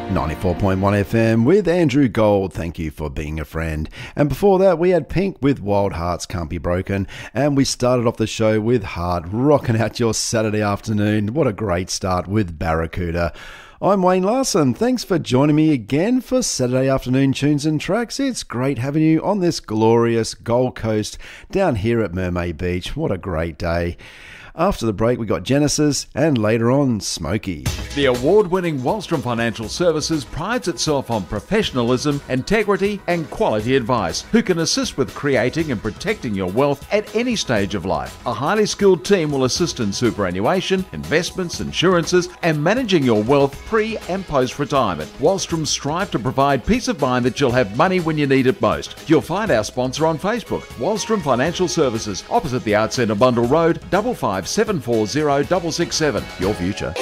94.1 FM with Andrew Gold. Thank you for being a friend. And before that, we had Pink with Wild Hearts Can't Be Broken. And we started off the show with Heart, rocking out your Saturday afternoon. What a great start with Barracuda. I'm Wayne Larson. Thanks for joining me again for Saturday Afternoon Tunes and Tracks. It's great having you on this glorious Gold Coast down here at Mermaid Beach. What a great day. After the break, we got Genesis and later on, Smokey. The award-winning Wallstrom Financial Services prides itself on professionalism, integrity and quality advice, who can assist with creating and protecting your wealth at any stage of life. A highly skilled team will assist in superannuation, investments, insurances and managing your wealth pre and post-retirement. Wallstrom strive to provide peace of mind that you'll have money when you need it most. You'll find our sponsor on Facebook, Wallstrom Financial Services, opposite the Arts Centre, Bundle Road, 55740 667. Your future.